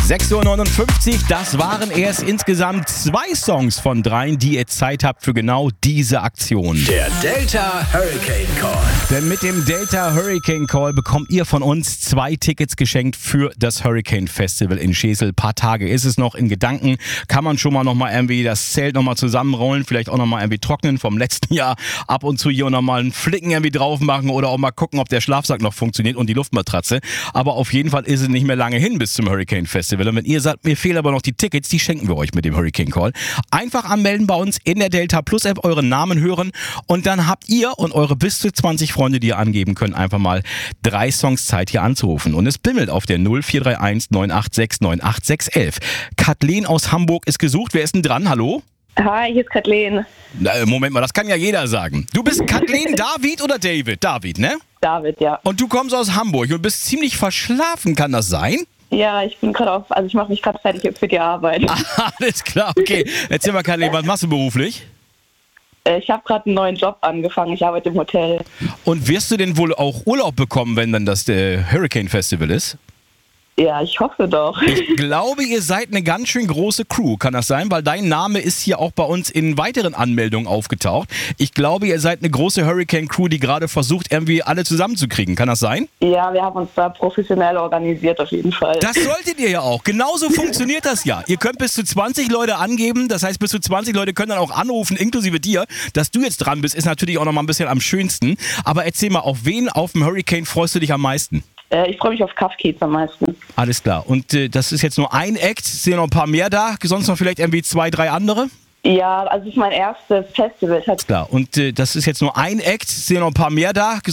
6:59 Uhr, das waren erst insgesamt 2 Songs von 3, die ihr Zeit habt für genau diese Aktion. Der Delta Hurricane Call. Denn mit dem Delta Hurricane Call bekommt ihr von uns 2 Tickets geschenkt für das Hurricane Festival in Schesel. Ein paar Tage ist es noch in Gedanken. Kann man schon mal nochmal irgendwie das Zelt nochmal zusammenrollen, vielleicht auch nochmal irgendwie trocknen vom letzten Jahr. Ab und zu hier nochmal einen Flicken irgendwie drauf machen oder auch mal gucken, ob der Schlafsack noch funktioniert und die Luftmatratze. Aber auf jeden Fall ist es nicht mehr lange hin bis zum Hurricane Festival. Und wenn ihr sagt, mir fehlen aber noch die Tickets, die schenken wir euch mit dem Hurricane Call. Einfach anmelden bei uns in der Delta Plus App, euren Namen hören und dann habt ihr und eure bis zu 20 Freunde, die ihr angeben könnt, einfach mal 3 Songs Zeit hier anzurufen. Und es bimmelt auf der 0431 986 98611. Kathleen aus Hamburg ist gesucht. Wer ist denn dran? Hallo? Hi, hier ist Kathleen. Moment mal, das kann ja jeder sagen. Du bist Kathleen David oder David? David, ne? David, ja. Und du kommst aus Hamburg und bist ziemlich verschlafen, kann das sein? Ja, ich bin gerade ich mache mich gerade fertig für die Arbeit. Alles klar, okay. Erzähl mal, Kathleen, was machst du beruflich? Ich habe gerade einen neuen Job angefangen, ich arbeite im Hotel. Und wirst du denn wohl auch Urlaub bekommen, wenn dann das Hurricane Festival ist? Ja, ich hoffe doch. Ich glaube, ihr seid eine ganz schön große Crew, kann das sein? Weil dein Name ist hier auch bei uns in weiteren Anmeldungen aufgetaucht. Ich glaube, ihr seid eine große Hurricane-Crew, die gerade versucht, irgendwie alle zusammenzukriegen. Kann das sein? Ja, wir haben uns da professionell organisiert, auf jeden Fall. Das solltet ihr ja auch. Genauso funktioniert das ja. Ihr könnt bis zu 20 Leute angeben. Das heißt, bis zu 20 Leute können dann auch anrufen, inklusive dir. Dass du jetzt dran bist, ist natürlich auch noch mal ein bisschen am schönsten. Aber erzähl mal, auf wen auf dem Hurricane freust du dich am meisten? Ich freue mich auf Kaffkiez am meisten. Alles klar. Und das ist jetzt nur ein Act. Sind noch ein paar mehr da? Sonst noch vielleicht irgendwie 2, 3 andere? Ja, also es ist mein erstes Festival. Alles klar. Und das ist jetzt nur ein Act. Sind noch ein paar mehr da?